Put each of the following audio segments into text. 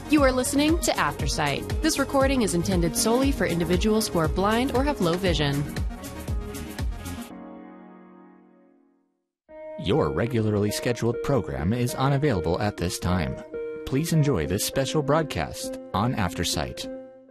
You are listening to Aftersight. This recording is intended solely for individuals who are blind or have low vision. Your regularly scheduled program is unavailable at this time. Please enjoy this special broadcast on Aftersight.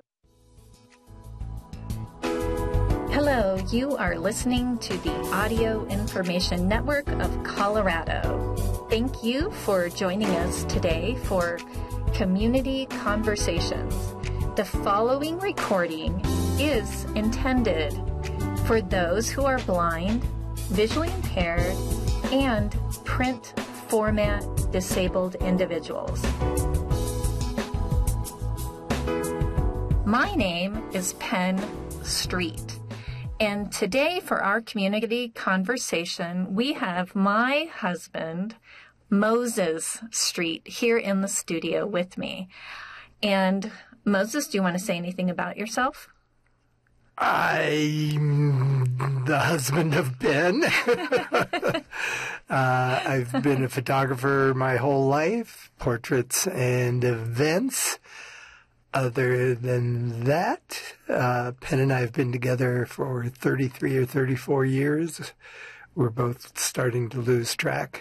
Hello, you are listening to the Audio Information Network of Colorado. Thank you for joining us today for Community Conversations. The following recording is intended for those who are blind, visually impaired, and print format disabled individuals. My name is Penn Street, and today for our community conversation, we have my husband, Moses Street, here in the studio with me. And Moses, do you want to say anything about yourself? I'm the husband of Ben. I've been a photographer my whole life, portraits and events. Other than that, Penn and I have been together for 33 or 34 years. We're both starting to lose track.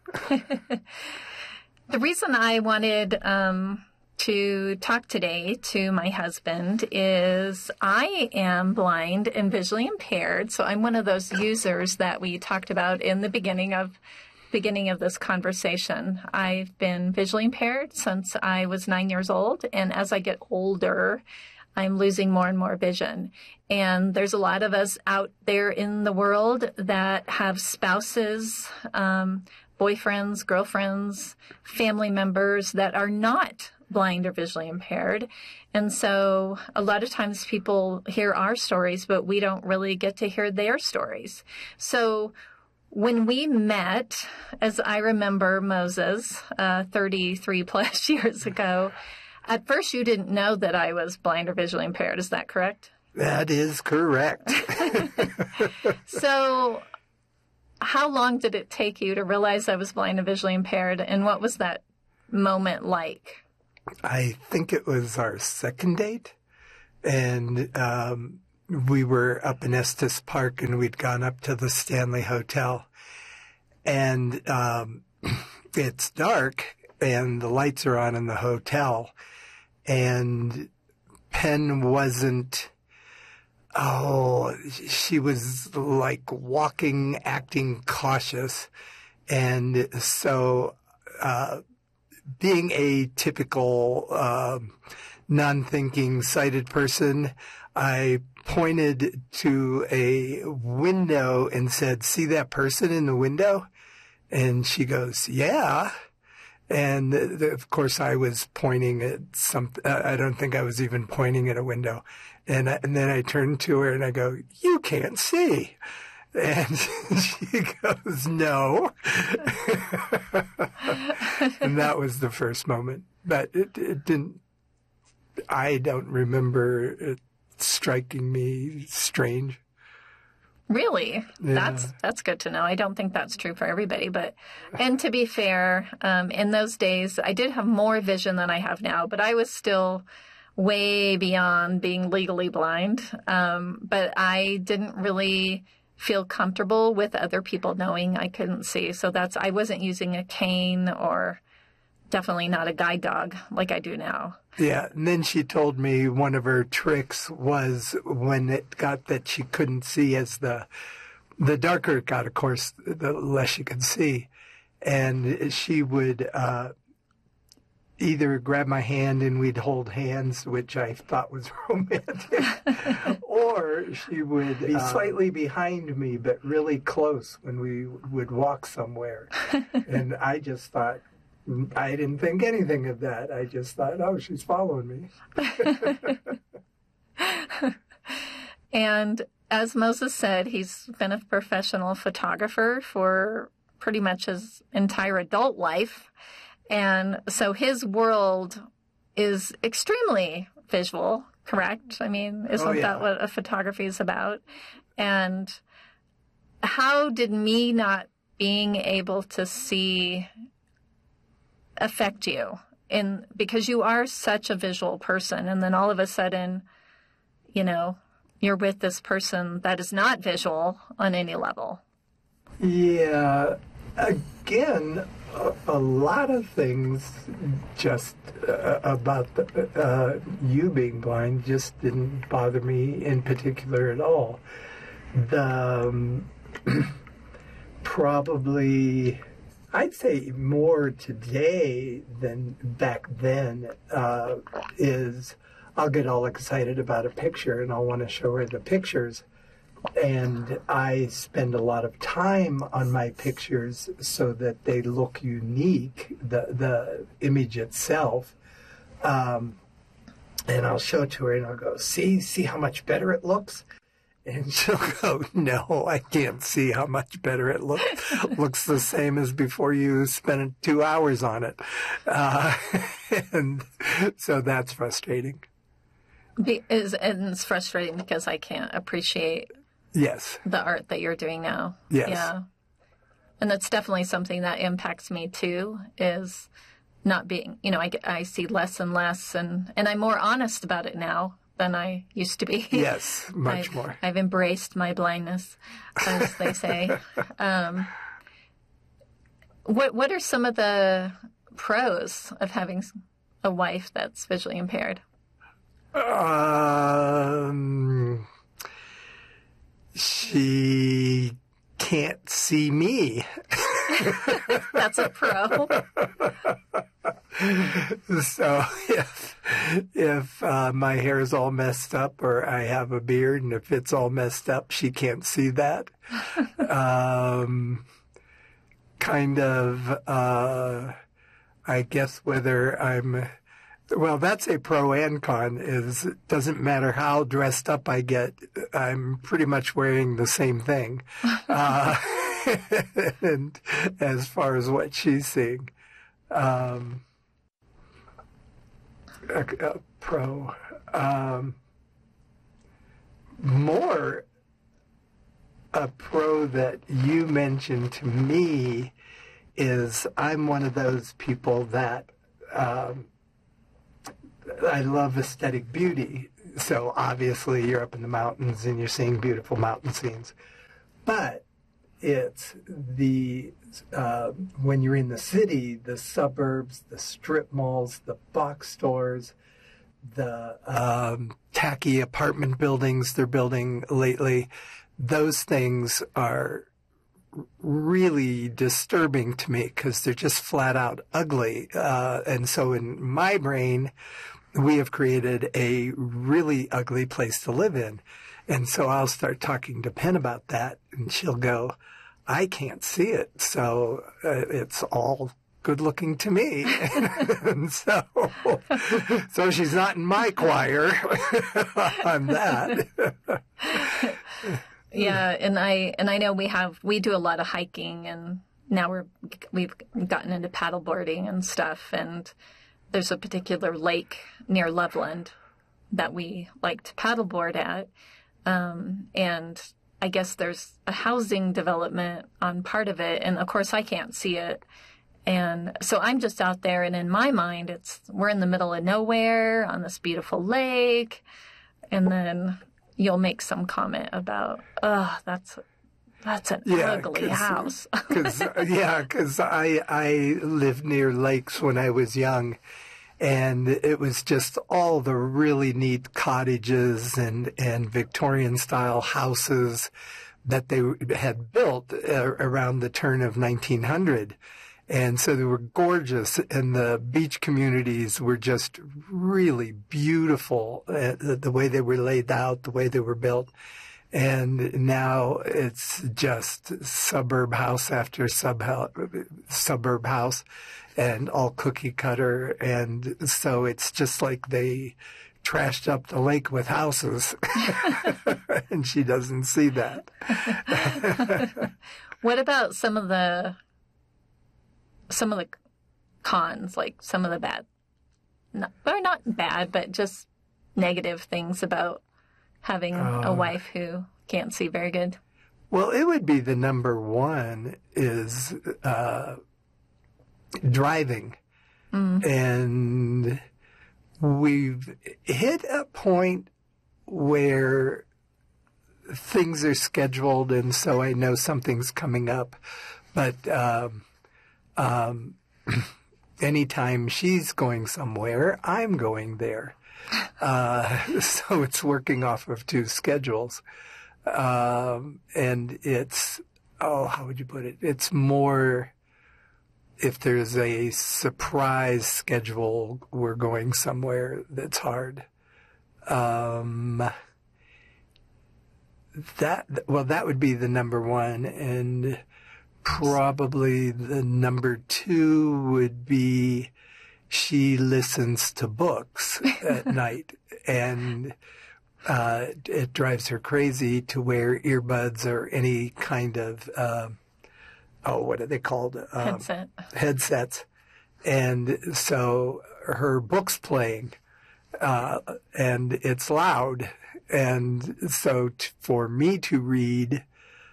The reason I wanted to talk today to my husband is I am blind and visually impaired, so I'm one of those users that we talked about in the beginning of this conversation. I've been visually impaired since I was 9 years old, and as I get older, I'm losing more and more vision. And there's a lot of us out there in the world that have spouses, boyfriends, girlfriends, family members that are not blind or visually impaired. And so a lot of times people hear our stories, but we don't really get to hear their stories. So when we met, as I remember, Moses, 33 plus years ago, at first you didn't know that I was blind or visually impaired. Is that correct? That is correct. So how long did it take you to realize I was blind and visually impaired, and what was that moment like? I think it was our second date, and we were up in Estes Park, and we'd gone up to the Stanley Hotel, and it's dark, and the lights are on in the hotel, and Penn wasn't... Oh, she was like walking, acting cautious. And so, being a typical, non-thinking sighted person, I pointed to a window and said, "See that person in the window?" And she goes, "Yeah." And of course I was pointing at something. I don't think I was even pointing at a window. And then I turned to her and I go, "You can't see." And she goes, "No." And that was the first moment. But it didn't, I don't remember it striking me strange. Really? Yeah. That's good to know. I don't think that's true for everybody. And to be fair, in those days, I did have more vision than I have now, but I was still way beyond being legally blind. But I didn't really feel comfortable with other people knowing I couldn't see. So I wasn't using a cane or definitely not a guide dog like I do now. Yeah, and then she told me one of her tricks was when it got that she couldn't see, as the darker it got, of course, the less she could see. And she would either grab my hand and we'd hold hands, which I thought was romantic, or she would be slightly behind me but really close when we would walk somewhere. And I just thought, I didn't think anything of that. I just thought, oh, she's following me. And as Moses said, he's been a professional photographer for pretty much his entire adult life. And so his world is extremely visual, correct? I mean, isn't that what a photography is about? And how did me not being able to see affect you? because you are such a visual person, and then all of a sudden, you're with this person that is not visual on any level. Yeah. Again, a lot of things just about you being blind just didn't bother me in particular at all. Probably, I'd say more today than back then is I'll get all excited about a picture and I'll want to show her the pictures. And I spend a lot of time on my pictures so that they look unique, the image itself. And I'll show it to her and I'll go, see how much better it looks? And she'll go, no, I can't see how much better it looks. Looks the same as before you spent 2 hours on it. And so that's frustrating. And it's frustrating because I can't appreciate the art that you're doing now. Yes. Yeah. And that's definitely something that impacts me too, is not being, I see less and less, and I'm more honest about it now than I used to be. Yes, much more. I've embraced my blindness, as they say. What are some of the pros of having a wife that's visually impaired? She can't see me. That's a pro. So if my hair is all messed up or I have a beard and if it's all messed up, she can't see that. I guess whether well, that's a pro and con. It doesn't matter how dressed up I get, I'm pretty much wearing the same thing. And as far as what she's seeing, a pro. More a pro that you mentioned to me is I'm one of those people that I love aesthetic beauty. So obviously you're up in the mountains and you're seeing beautiful mountain scenes. But it's when you're in the city, the suburbs, the strip malls, the box stores, the tacky apartment buildings they're building lately, those things are really disturbing to me because they're just flat out ugly. And so in my brain, we have created a really ugly place to live in. And so I'll start talking to Penn about that, and she'll go, I can't see it. So it's all good looking to me. And so she's not in my choir on that. Yeah, and I know we do a lot of hiking, and now we've gotten into paddleboarding and stuff, and there's a particular lake near Loveland that we like to paddleboard at, and I guess there's a housing development on part of it, and of course I can't see it, and so I'm just out there, and in my mind we're in the middle of nowhere on this beautiful lake, and then you'll make some comment about, that's an ugly house. Because I lived near lakes when I was young, and it was just all the really neat cottages and Victorian-style houses that they had built around the turn of 1900. And so they were gorgeous, and the beach communities were just really beautiful, the way they were laid out, the way they were built. And now it's just suburb house after suburb house, and all cookie cutter. And so it's just like they trashed up the lake with houses, and she doesn't see that. What about some of the cons, like some of the bad, not bad, but just negative things about having a wife who can't see very good? Well, it would be the number one is driving. And we've hit a point where things are scheduled, and so I know something's coming up. But anytime she's going somewhere, I'm going there. So it's working off of two schedules. And it's, how would you put it? It's more, if there's a surprise schedule, we're going somewhere that's hard. That would be the number one, and probably the number two would be she listens to books at night, and it drives her crazy to wear earbuds or any kind of what are they called? Headsets. And so her book's playing, and it's loud. And so for me to read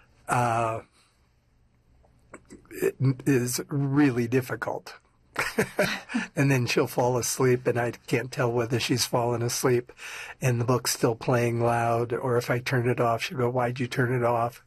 it is really difficult. And then she'll fall asleep, and I can't tell whether she's fallen asleep and the book's still playing loud, or if I turn it off, she'll go, "Why'd you turn it off?"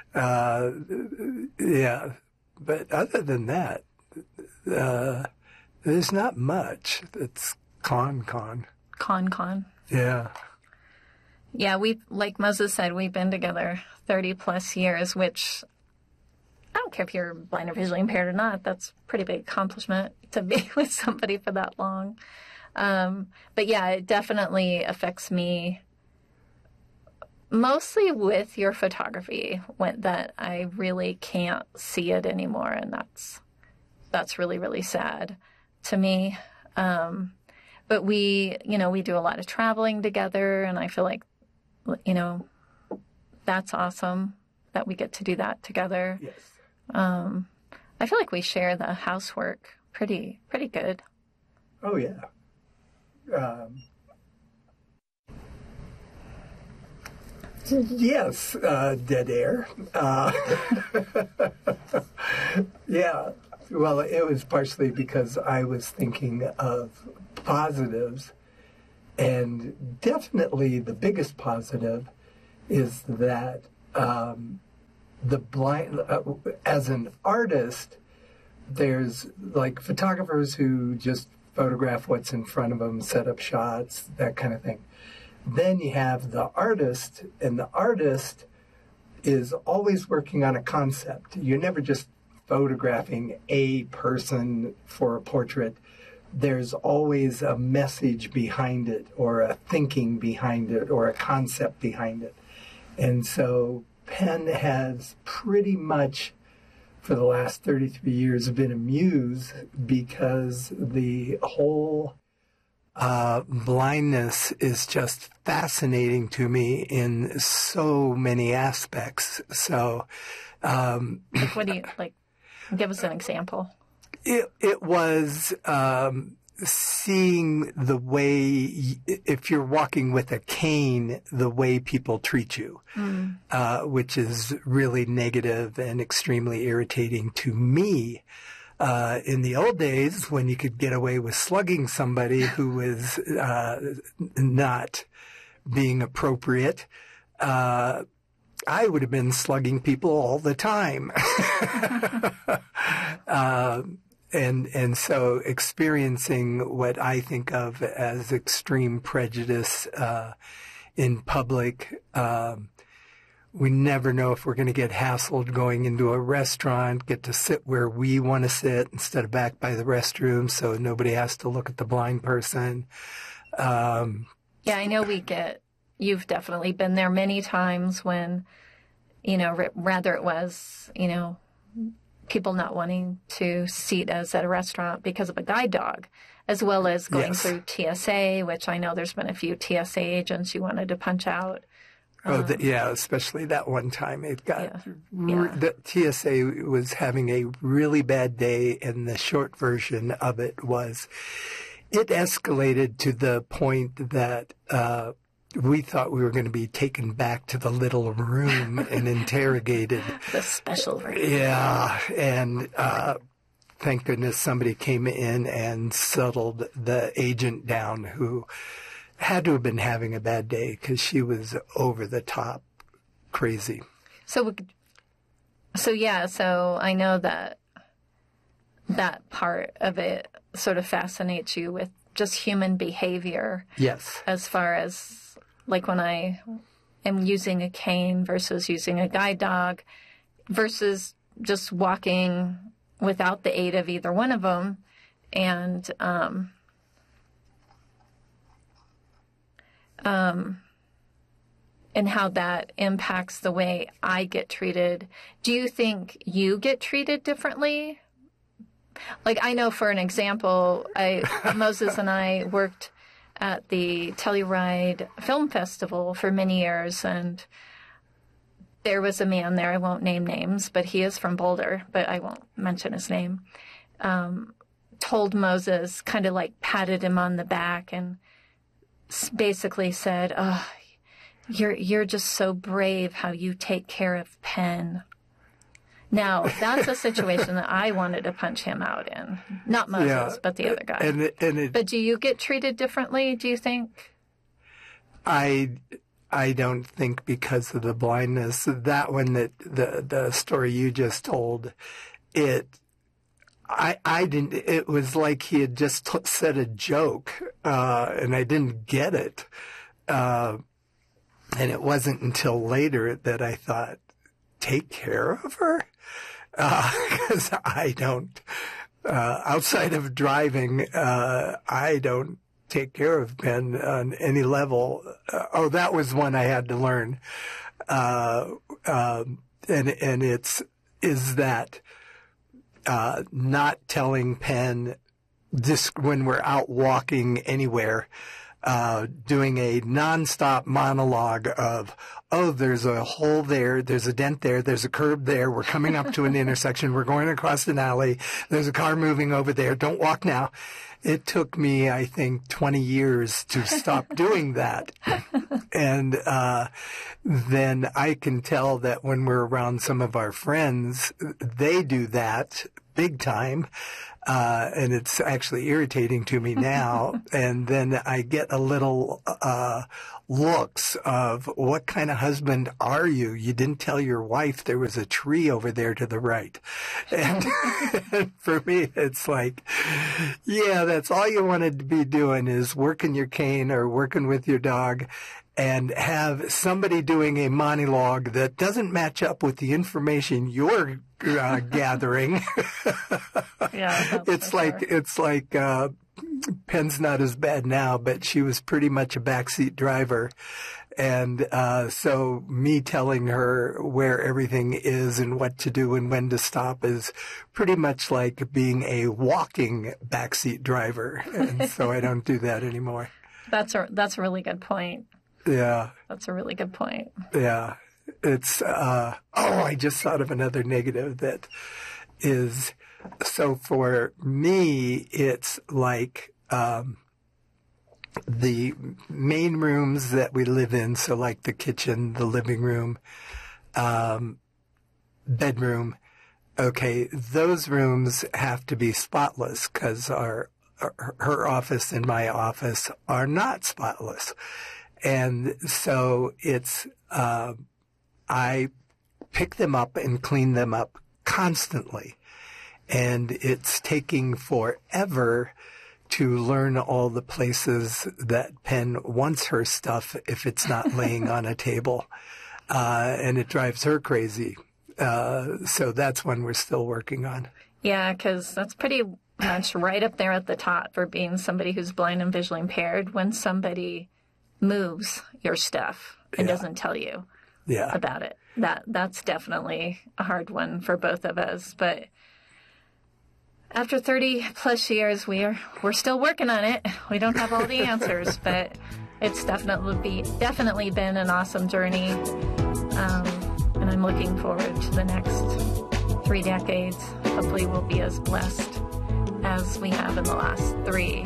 Yeah. But other than that, there's not much. It's con. Yeah. Yeah, like Moses said, we've been together 30 plus years, which I don't care if you're blind or visually impaired or not. That's a pretty big accomplishment to be with somebody for that long. But yeah, it definitely affects me mostly with your photography, that I really can't see it anymore. And that's really, really sad to me. But we do a lot of traveling together, and I feel like, that's awesome that we get to do that together. Yes. I feel like we share the housework pretty good. Oh, yeah. Yes, dead air. Yeah. Well, it was partially because I was thinking of positives, and definitely the biggest positive is that the blind, as an artist, there's like photographers who just photograph what's in front of them, set up shots, that kind of thing. Then you have the artist, and the artist is always working on a concept. You're never just photographing a person for a portrait. There's always a message behind it, or a thinking behind it, or a concept behind it. And so Penn has pretty much, for the last 33 years, been a muse, because the whole blindness is just fascinating to me in so many aspects. So, what do you like? Give us an example. It was seeing the way, if you're walking with a cane, the way people treat you, which is really negative and extremely irritating to me. In the old days, when you could get away with slugging somebody who was not being appropriate, I would have been slugging people all the time. And so experiencing what I think of as extreme prejudice in public, we never know if we're going to get hassled going into a restaurant, get to sit where we want to sit instead of back by the restroom, so nobody has to look at the blind person. Yeah, I know you've definitely been there many times when, rather it was, people not wanting to seat us at a restaurant because of a guide dog, as well as going through TSA, which I know there's been a few TSA agents you wanted to punch out. Especially that one time. It got the TSA was having a really bad day, and the short version of it was it escalated to the point that we thought we were going to be taken back to the little room and interrogated. The special room. Yeah, and thank goodness somebody came in and settled the agent down, who had to have been having a bad day because she was over the top crazy. So I know that part of it sort of fascinates you with just human behavior. Yes. As far as like when I am using a cane versus using a guide dog versus just walking without the aid of either one of them. And, and how that impacts the way I get treated. Do you think you get treated differently? Like, I know, for an example, Moses and I worked at the Telluride Film Festival for many years, and there was a man there, I won't name names, but he is from Boulder, but I won't mention his name, told Moses, kind of like patted him on the back and basically said, "Oh, you're just so brave how you take care of Penn." Now, that's a situation that I wanted to punch him out in. Not Moses, but the other guy. But do you get treated differently, do you think? I don't think, because of the blindness. That one, the story you just told, I didn't, it was like he had just said a joke, and I didn't get it. And it wasn't until later that I thought, take care of her? Because I don't, outside of driving, I don't take care of Ben on any level. That was one I had to learn. And is that not telling Penn just when we're out walking anywhere, doing a nonstop monologue of, oh, there's a hole there, there's a dent there, there's a curb there, we're coming up to an intersection, we're going across an alley, there's a car moving over there, don't walk now. It took me, I think, 20 years to stop doing that. And then I can tell that when we're around some of our friends, they do that big time. And it's actually irritating to me now. And then I get a little looks of, what kind of husband are you? You didn't tell your wife there was a tree over there to the right. And for me, it's like, yeah, that's all you wanted to be doing is working your cane or working with your dog, and have somebody doing a monologue that doesn't match up with the information you're gathering. Yeah, it's like Penn's not as bad now, but she was pretty much a backseat driver. And so me telling her where everything is and what to do and when to stop is pretty much like being a walking backseat driver. And so I don't do that anymore. That's a really good point. Yeah. That's a really good point. Yeah. It's, I just thought of another negative that is, so for me, it's like, the main rooms that we live in. So like the kitchen, the living room, bedroom. Okay. Those rooms have to be spotless because her office and my office are not spotless. And so it's, I pick them up and clean them up constantly. And it's taking forever to learn all the places that Penn wants her stuff if it's not laying on a table. And it drives her crazy. So that's one we're still working on. Yeah, because that's pretty much right up there at the top for being somebody who's blind and visually impaired, when somebody moves your stuff and doesn't tell you about it. That's definitely a hard one for both of us. But after 30 plus years, we're still working on it. We don't have all the answers, but it's definitely been an awesome journey. And I'm looking forward to the next 3 decades. Hopefully we'll be as blessed as we have in the last 3.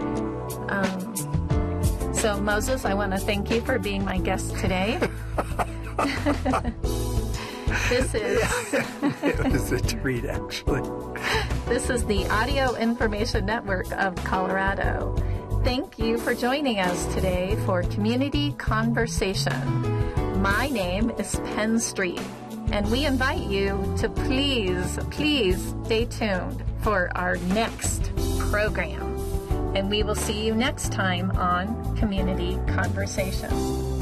So Moses, I want to thank you for being my guest today. It was a treat, actually. This is the Audio Information Network of Colorado. Thank you for joining us today for Community Conversation. My name is Penn Street, and we invite you to please stay tuned for our next program. And we will see you next time on Community Conversation.